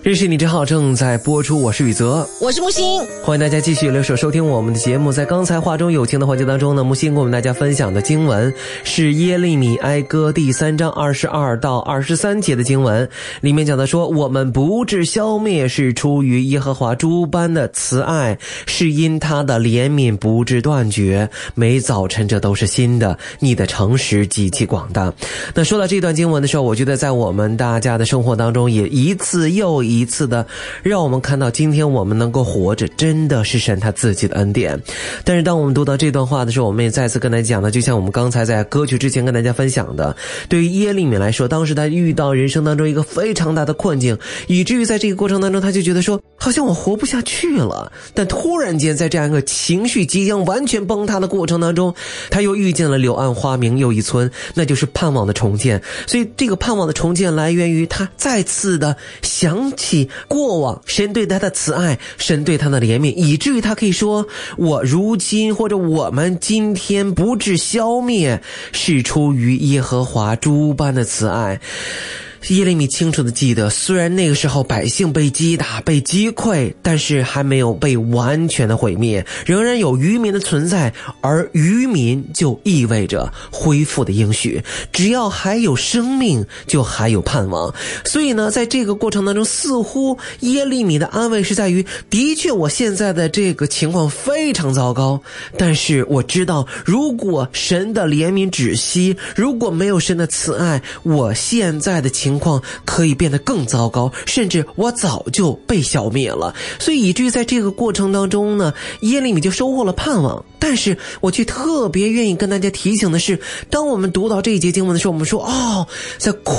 认识你真好正在播出，我是宇泽， 我是木星， 欢迎大家继续留守收听我们的节目。在刚才话中有情的环节当中呢，木星跟我们大家分享的经文是耶利米哀歌第3章22到23节的经文，里面讲的说，我们不致消灭是出于耶和华诸般的慈爱，是因他的怜悯不致断绝，每早晨这都是新的，你的诚实极其广大。那说到这段经文的时候，我觉得在我们大家的生活当中也一次又一次的让我们看到今天我们能够活着真的是神他自己的恩典。但是当我们读到这段话的时候，我们也再次跟大家讲的，就像我们刚才在歌曲之前跟大家分享的，对于耶利米来说，当时他遇到人生当中一个非常大的困境，以至于在这个过程当中他就觉得说好像我活不下去了。但突然间在这样一个情绪即将完全崩塌的过程当中，他又遇见了柳暗花明又一村，那就是盼望的重建。所以这个盼望的重建来源于他再次的想起过往神对他的慈爱，神对他的怜悯，以至于他可以说，我如今或者我们今天不致消灭，是出于耶和华诸般的慈爱。耶利米清楚地记得，虽然那个时候百姓被击打被击溃，但是还没有被完全的毁灭，仍然有渔民的存在，而渔民就意味着恢复的应许，只要还有生命就还有盼望。所以呢，在这个过程当中，似乎耶利米的安慰是在于，的确我现在的这个情况非常糟糕，但是我知道如果神的怜悯止息，如果没有神的慈爱，我现在的情况可以变得更糟糕，甚至我早就被消灭了。所以以至于在这个过程当中呢，耶利米就收获了盼望。但是我却特别愿意跟大家提醒的是，当我们读到这一节经文的时候，我们说在